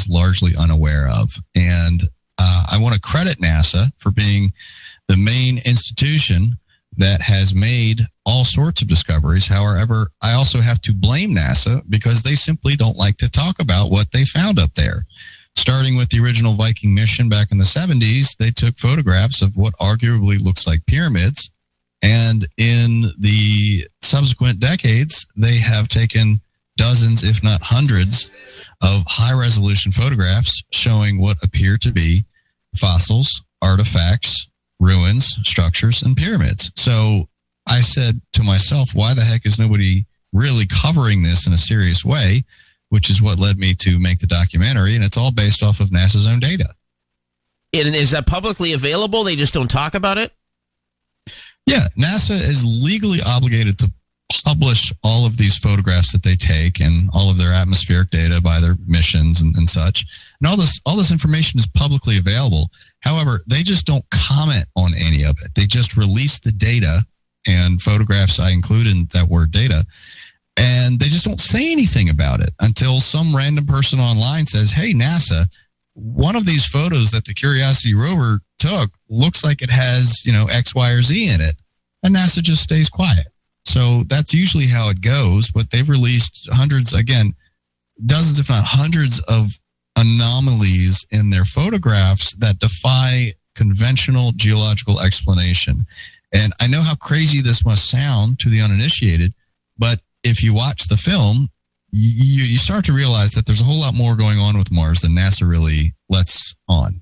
is largely unaware of. And I want to credit NASA for being the main institution that has made all sorts of discoveries. However, I also have to blame NASA because they simply don't like to talk about what they found up there. Starting with the original Viking mission back in the 70s, they took photographs of what arguably looks like pyramids. And in the subsequent decades, they have taken dozens, if not hundreds, of high-resolution photographs showing what appear to be fossils, artifacts, ruins, structures, and pyramids. So I said to myself, why the heck is nobody really covering this in a serious way, which is what led me to make the documentary, and it's all based off of NASA's own data. And is that publicly available? They just don't talk about it? Yeah, NASA is legally obligated to publish all of these photographs that they take and all of their atmospheric data by their missions and such. And all this information is publicly available. However, they just don't comment on any of it. They just release the data, and photographs I include in that word data, and they just don't say anything about it until some random person online says, hey, NASA, one of these photos that the Curiosity rover took looks like it has, X, Y, or Z in it. And NASA just stays quiet. So that's usually how it goes. But they've released dozens, if not hundreds of anomalies in their photographs that defy conventional geological explanation. And I know how crazy this must sound to the uninitiated, but if you watch the film, you start to realize that there's a whole lot more going on with Mars than NASA really lets on.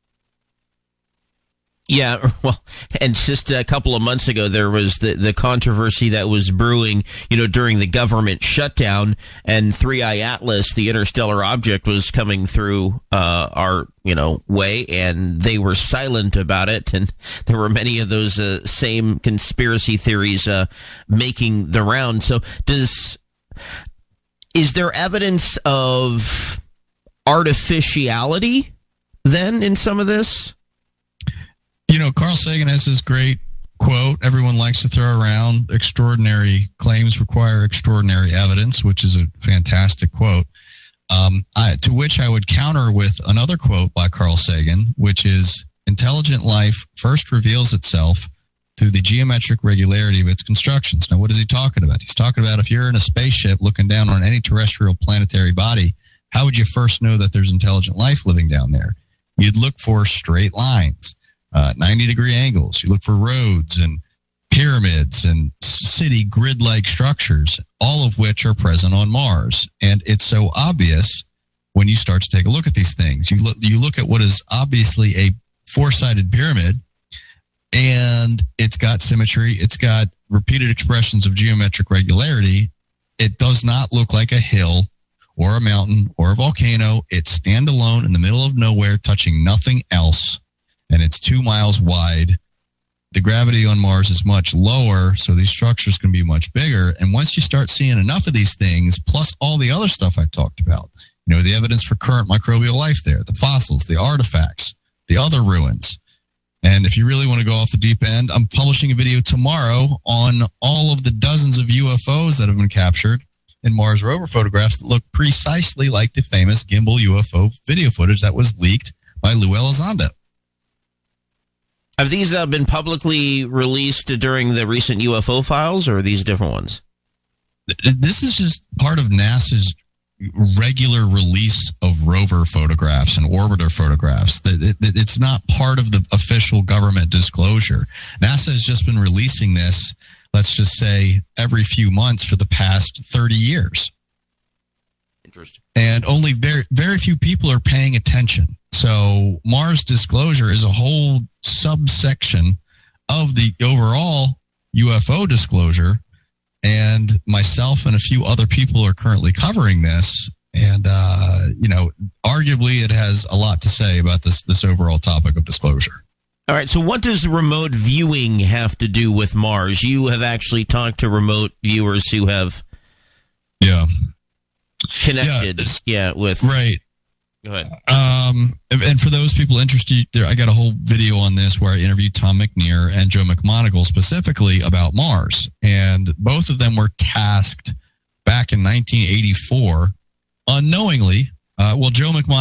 Yeah, well, and just a couple of months ago, there was the controversy that was brewing, during the government shutdown, and 3i Atlas, the interstellar object, was coming through our, way, and they were silent about it, and there were many of those same conspiracy theories making the round. So is there evidence of artificiality then in some of this? Carl Sagan has this great quote everyone likes to throw around: extraordinary claims require extraordinary evidence, which is a fantastic quote. To which I would counter with another quote by Carl Sagan, which is, intelligent life first reveals itself through the geometric regularity of its constructions. Now, what is he talking about? He's talking about if you're in a spaceship looking down on any terrestrial planetary body, how would you first know that there's intelligent life living down there? You'd look for straight lines. 90-degree angles. You look for roads and pyramids and city grid-like structures, all of which are present on Mars. And it's so obvious when you start to take a look at these things. You look at what is obviously a four-sided pyramid, and it's got symmetry. It's got repeated expressions of geometric regularity. It does not look like a hill or a mountain or a volcano. It's standalone in the middle of nowhere, touching nothing else. And it's 2 miles wide. The gravity on Mars is much lower, so these structures can be much bigger. And once you start seeing enough of these things, plus all the other stuff I talked about, the evidence for current microbial life there, the fossils, the artifacts, the other ruins. And if you really want to go off the deep end, I'm publishing a video tomorrow on all of the dozens of UFOs that have been captured in Mars rover photographs that look precisely like the famous gimbal UFO video footage that was leaked by Lou Elizondo. Have these been publicly released during the recent UFO files, or are these different ones? This is just part of NASA's regular release of rover photographs and orbiter photographs. It's not part of the official government disclosure. NASA has just been releasing this, let's just say, every few months for the past 30 years. Interesting. And only very, very few people are paying attention. So Mars disclosure is a whole subsection of the overall UFO disclosure. And myself and a few other people are currently covering this. And, arguably it has a lot to say about this overall topic of disclosure. All right. So what does remote viewing have to do with Mars? You have actually talked to remote viewers who have connected with. Right. Go ahead. And for those people interested, I got a whole video on this where I interviewed Tom McNear and Joe McMoneagle specifically about Mars. And both of them were tasked back in 1984 unknowingly. Joe McMoneagle